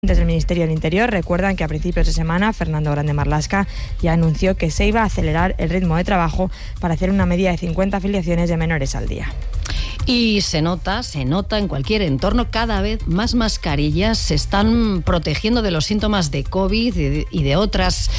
Fuentes del Ministerio del Interior recuerdan que a principios de semana Fernando Grande Marlaska ya anunció que se iba a acelerar el ritmo de trabajo para hacer una media de 50 afiliaciones de menores al día. Y se nota en cualquier entorno, cada vez más mascarillas se están protegiendo de los síntomas de COVID y de otras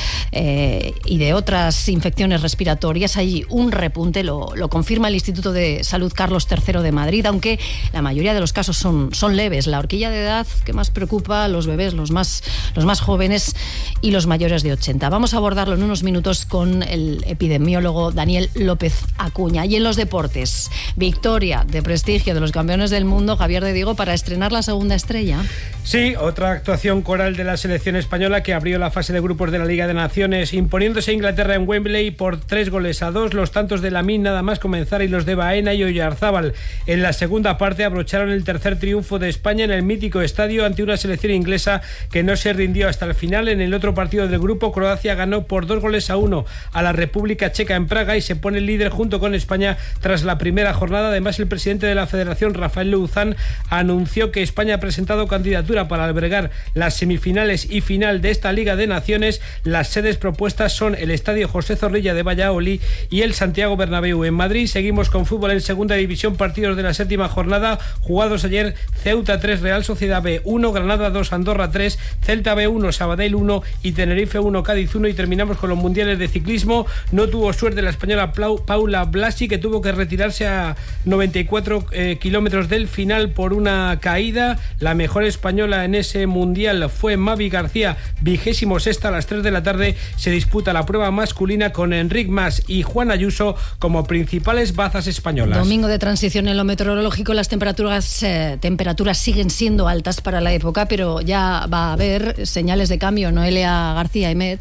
infecciones respiratorias. Hay un repunte, lo confirma el Instituto de Salud Carlos III de Madrid, aunque la mayoría de los casos son leves. La horquilla de edad que más preocupa a los bebés, los más jóvenes y los mayores de 80. Vamos a abordarlo en unos minutos con el epidemiólogo Daniel López Acuña. Y en los deportes, victoria de prestigio de los campeones del mundo, Javier de Diego, para estrenar la segunda estrella. Sí, otra actuación coral de la selección española que abrió la fase de grupos de la Liga de Naciones, imponiéndose a Inglaterra en Wembley por 3-2, los tantos de Lamine nada más comenzar y los de Baena y Oyarzábal. En la segunda parte abrocharon el tercer triunfo de España en el mítico estadio ante una selección inglesa que no se rindió hasta el final. En el otro partido del grupo, Croacia ganó por 2-1 a la República Checa en Praga y se pone líder junto con España tras la primera jornada. Además, el presidente de la Federación, Rafael Luzán, anunció que España ha presentado candidatura para albergar las semifinales y final de esta Liga de Naciones. Las sedes propuestas son el Estadio José Zorrilla de Valladolid y el Santiago Bernabéu. En Madrid seguimos con fútbol en segunda división, partidos de la séptima jornada jugados ayer: Ceuta 3, Real Sociedad B 1, Granada 2, Andorra 3, Celta B 1, Sabadell 1 y Tenerife 1, Cádiz 1. Y terminamos con los mundiales de ciclismo. No tuvo suerte la española Paula Blasi, que tuvo que retirarse a 94 kilómetros del final por una caída. La mejor española en ese mundial fue Mavi García, 26ª. A las 3 de la tarde se disputa la prueba masculina con Enric Mas y Juan Ayuso como principales bazas españolas. Domingo de transición en lo meteorológico. Las temperaturas siguen siendo altas para la época, pero ya va a haber señales de cambio. Noelia García, EMET.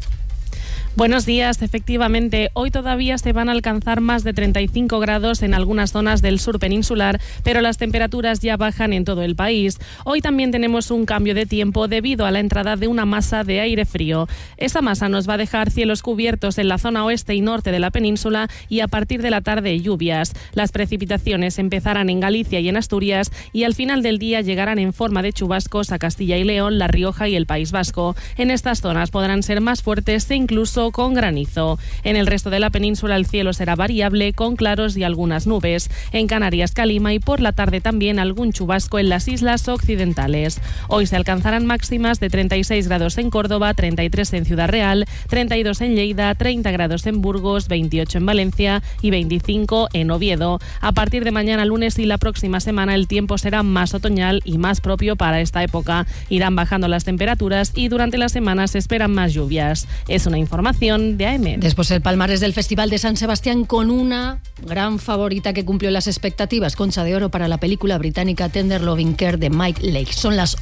Buenos días. Efectivamente, hoy todavía se van a alcanzar más de 35 grados en algunas zonas del sur peninsular, pero las temperaturas ya bajan en todo el país. Hoy también tenemos un cambio de tiempo debido a la entrada de una masa de aire frío. Esta masa nos va a dejar cielos cubiertos en la zona oeste y norte de la península y a partir de la tarde lluvias. Las precipitaciones empezarán en Galicia y en Asturias y al final del día llegarán en forma de chubascos a Castilla y León, La Rioja y el País Vasco. En estas zonas podrán ser más fuertes e incluso con granizo. En el resto de la península el cielo será variable con claros y algunas nubes. En Canarias, calima y por la tarde también algún chubasco en las islas occidentales. Hoy se alcanzarán máximas de 36 grados en Córdoba, 33 en Ciudad Real, 32 en Lleida, 30 grados en Burgos, 28 en Valencia y 25 en Oviedo. A partir de mañana lunes y la próxima semana el tiempo será más otoñal y más propio para esta época. Irán bajando las temperaturas y durante la semana se esperan más lluvias. Es una información de AM. Después el palmarés del Festival de San Sebastián con una gran favorita que cumplió las expectativas. Concha de oro para la película británica Tender Loving Care de Mike Lake. Son las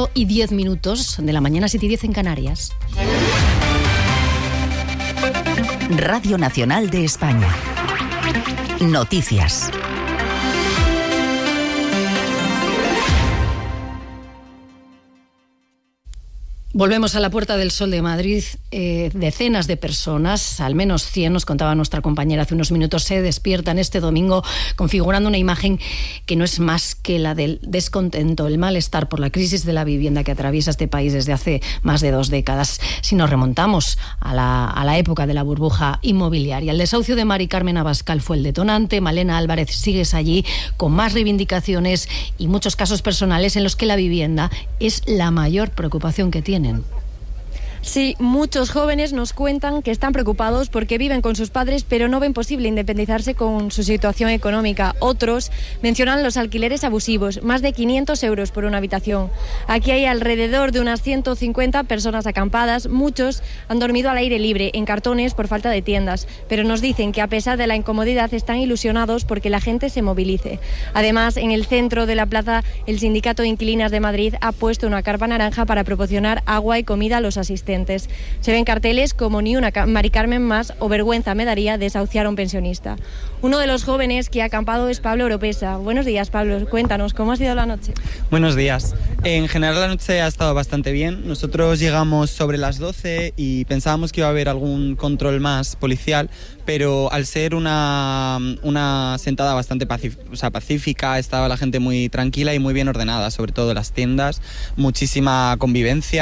8:10 de la mañana, 7:10 en Canarias. Radio Nacional de España. Noticias. Volvemos a la Puerta del Sol de Madrid. Decenas de personas, al menos 100, nos contaba nuestra compañera hace unos minutos, se despiertan este domingo configurando una imagen que no es más que la del descontento, el malestar por la crisis de la vivienda que atraviesa este país desde hace más de 2 décadas. Si nos remontamos a la época de la burbuja inmobiliaria, el desahucio de Mari Carmen Abascal fue el detonante. Malena Álvarez, sigues allí con más reivindicaciones y muchos casos personales en los que la vivienda es la mayor preocupación que tienen. Sí, muchos jóvenes nos cuentan que están preocupados porque viven con sus padres pero no ven posible independizarse con su situación económica. Otros mencionan los alquileres abusivos, más de 500 euros por una habitación. Aquí hay alrededor de unas 150 personas acampadas. Muchos han dormido al aire libre, en cartones por falta de tiendas, pero nos dicen que a pesar de la incomodidad están ilusionados porque la gente se movilice. Además, en el centro de la plaza, el Sindicato de Inquilinas de Madrid ha puesto una carpa naranja para proporcionar agua y comida a los asistentes. Se ven carteles como "Ni una Mari Carmen más" o "Vergüenza me daría desahuciar a un pensionista". Uno de los jóvenes que ha acampado es Pablo Oropesa. Buenos días, Pablo. Cuéntanos, ¿cómo ha sido la noche? Buenos días. En general la noche ha estado bastante bien. Nosotros llegamos sobre las 12 y pensábamos que iba a haber algún control más policial, pero al ser una sentada bastante pacífica, estaba la gente muy tranquila y muy bien ordenada, sobre todo las tiendas, muchísima convivencia.